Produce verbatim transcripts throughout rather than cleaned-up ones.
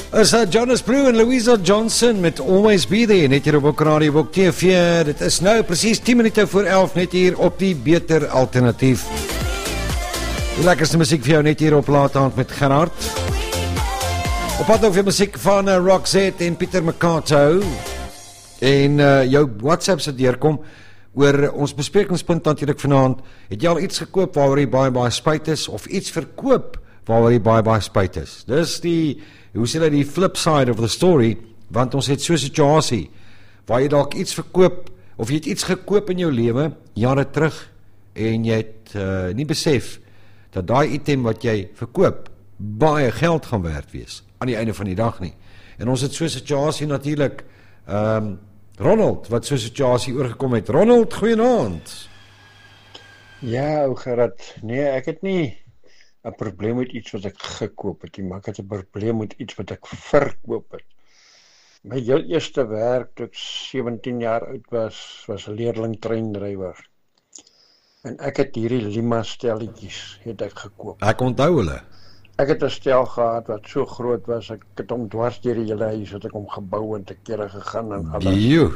Is uh, Jonas Blue en Louisa Johnson met Always Be There, net hier op Bok Radio, Bok T V. Dit is nou precies tien minute voor elf, net hier op die Beter Alternatief. Die lekkerste muziek vir jou net hier op Laat-aand met Gerard. Op pad ook weer muziek van uh, Roxette en Pieter Mercato. En uh, jou WhatsApp se deurkom oor ons besprekingspunt natuurlijk vanaand. Het jy al iets gekoop waaroor jy baie baie spyt is, of iets verkoop waaroor jy baie baie spyt is? Dis die, hoe sê jy, die flip side of the story, want ons het so'n situasie, waar jy dalk iets verkoop, of jy het iets gekoop in jou lewe, jare terug, en jy het uh, nie besef, dat daai item wat jy verkoop, baie geld gaan werd wees, aan die einde van die dag nie. En ons het so'n situasie natuurlijk, um, Ronald, wat so'n situasie oorgekom het. Ronald, goeienaand. Ja, ou Gerard, nee, ek het nie 'n probleem met iets wat ek gekoop het, maar ek het 'n probleem met iets wat ek verkoop het. My heel eerste werk, toe ek sewentien jaar oud was, was 'n leerling treindrywer. En ek het hierdie Lima stelletjies, het ek gekoop. Ek onthou hulle. Ek het 'n stel gehad wat so groot was, ek het hom dwars deur die hele huis, het ek hom gebou en te kere gegaan en alles. Joe.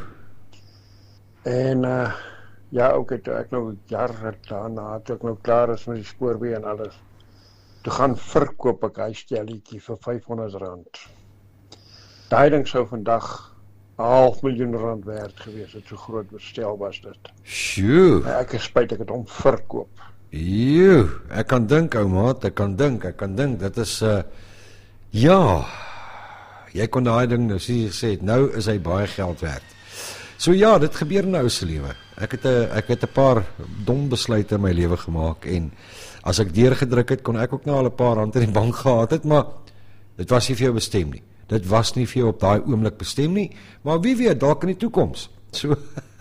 En uh, ja, ook het ek nou jare daarna, toe ek nou klaar is met die spoorweë en alles, toe gaan verkoop ek hy stelletjie vir vyfhonderd rand. Daai ding sou vandag 'n half miljoen rand werd gewees het, so groot stel was dit. Sjoe. Ek is spyt ek het hom verkoop. Joe, ek kan dink, ou maat, ek kan dink, ek kan dink, dit is, uh, ja, jy kon daai ding, nou, soos jy gesê het, nou is hy baie geld werd. So ja, dit gebeur in nou se lewe. Ek het 'n ek het 'n paar dom besluite in my lewe gemaak, en as ek deurgedruk het, kon ek ook nou al 'n paar rand in die bank gehad het, maar dit was nie vir jou bestem nie. Dit was nie vir jou op daai oomblik bestem nie, maar wie weet, dalk in die toekoms. So,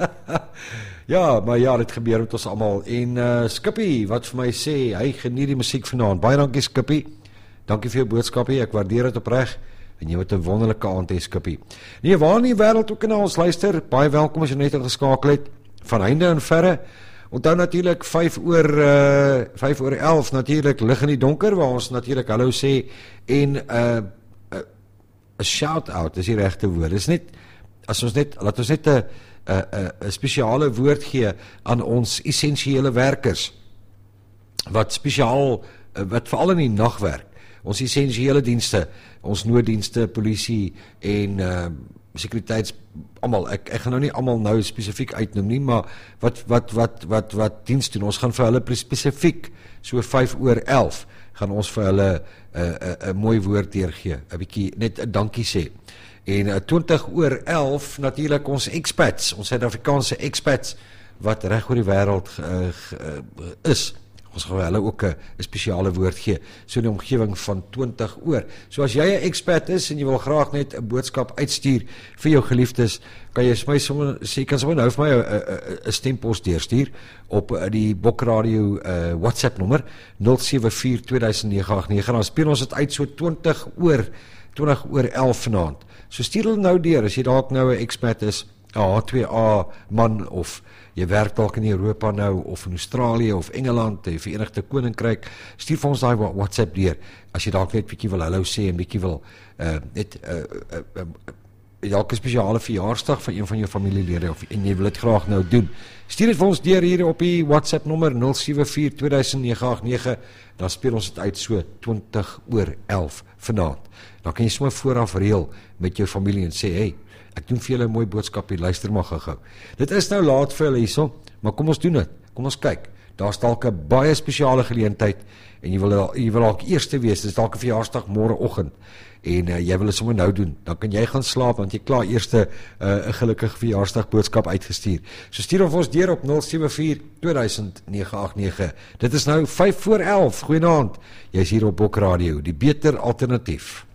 ja, maar ja, dit gebeur met ons almal. En uh, Skippy, wat vir my sê, hy geniet die musiek vanaand. Baie dankie Skippy, dankie vir jou boodskapie, ek waardeer dit opreg, en jy moet 'n wonderlike aand hê Skippy. Nee, waar in die wêreld ook na ons luister, baie welkom as jy net ingeskakel het, van heinde en verre. Onthou natuurlik vyf oor uh, vyf oor elf natuurlik lig in die donker, waar ons natuurlik hallo sê, en 'n uh, 'n uh, shout-out is die regte woord. Dis net, as ons net, laat ons net 'n 'n 'n spesiale woord gee aan ons essensiële werkers, wat spesiaal, wat veral in die nagwerk, ons essensiële dienste, ons nooddienste, polisie en uh, sekuriteits, almal, ek, ek gaan nou nie almal nou spesifiek uitnoem nie, maar wat, wat, wat, wat, wat dienst doen, ons gaan vir hulle spesifiek, so vyf oor elf, gaan ons vir hulle 'n uh, uh, uh, mooi woord deurgee, 'n bietjie, net 'n dankie sê. En uh, twintig oor elf, natuurlijk ons expats, ons Suid-Afrikaanse expats, wat reg oor die wêreld uh, uh, is. Ons gaan hulle ook 'n spesiale woord gee, so in die omgewing van twintig oor. So as jy 'n expat is, en jy wil graag net 'n boodskap uitstuur vir jou geliefdes, kan jy my sommer, sê, kan sommer nou vir my 'n stempos deurstuur, op uh, die Bok Radio uh, WhatsApp nommer, nul sewe vier twee nege agt nege, dan speel ons het uit so twintig oor, twintig oor elf vanaand. So stuur hulle nou deur, as jy dalk nou 'n expat is, 'n H twee A man, of jy werk dalk in Europa nou, of in Australië, of Engeland, die Verenigde Koninkryk, stuur vir ons daai WhatsApp deur, as jy dalk net bietjie wil hallo sê, en bietjie wil, uh, net, uh, uh, uh, uh, dalk 'n spesiale verjaarsdag van een van jou familielede, of, en jy wil dit graag nou doen, stuur dit vir ons deur hier op die WhatsApp nommer, nul sewe vier twee nege agt nege, dan speel ons dit uit so twintig oor elf vanaand. Dan kan jy sommer vooraf reël met jou familie en sê, hey, ek doen vir julle 'n mooi boodskap hier, luister maar gou-gou. Dit is nou laat vir julle hierso, maar kom ons doen dit. Kom ons kyk. Daar's dalk 'n baie spesiale geleentheid, en jy wil jy wil dalk eerste wees, dis dalk 'n verjaarsdag môreoggend, en uh, jy wil dit sommer nou doen, dan kan jy gaan slaap, want jy klaar eerste 'n uh, gelukkige verjaarsdag boodskap uitgestuur. So stuur ons deur op nul sewe vier twee nege agt nege. Dit is nou vyf voor elf, goeienaand. Jy's hier op Bok Radio, die Beter Alternatief.